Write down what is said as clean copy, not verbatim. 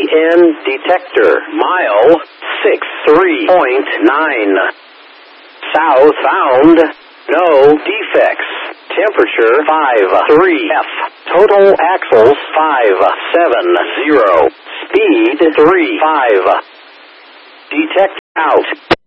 EN detector. Mile 63.9. South found. No defects. Temperature 53F. Total axles 570. Speed 35. Detect out.